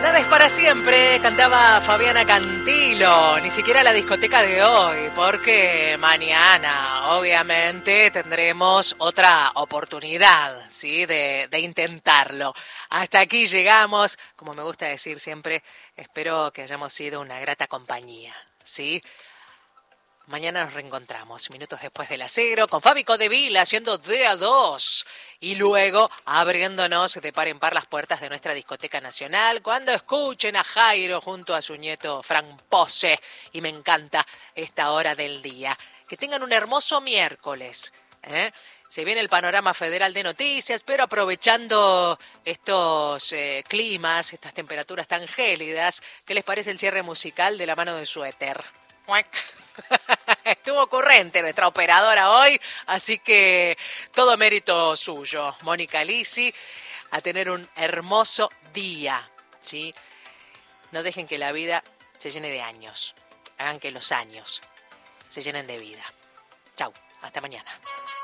Nada es para siempre, cantaba Fabiana Cantilo, ni siquiera la discoteca de hoy, porque mañana obviamente tendremos otra oportunidad, ¿sí? de intentarlo. Hasta aquí llegamos, como me gusta decir siempre, espero que hayamos sido una grata compañía, ¿sí? Mañana nos reencontramos, minutos después de las 0, con Fabi Codevila haciendo de a 2 y luego abriéndonos de par en par las puertas de nuestra discoteca nacional cuando escuchen a Jairo junto a su nieto Fran Pose. Y me encanta esta hora del día. Que tengan un hermoso miércoles, ¿eh? Se viene el panorama federal de noticias, pero aprovechando estos climas, estas temperaturas tan gélidas, ¿qué les parece el cierre musical de La Mano de Suéter? Estuvo ocurrente nuestra operadora hoy, así que todo mérito suyo. Mónica Lisi, a tener un hermoso día, ¿sí? No dejen que la vida se llene de años. Hagan que los años se llenen de vida. Chau, hasta mañana.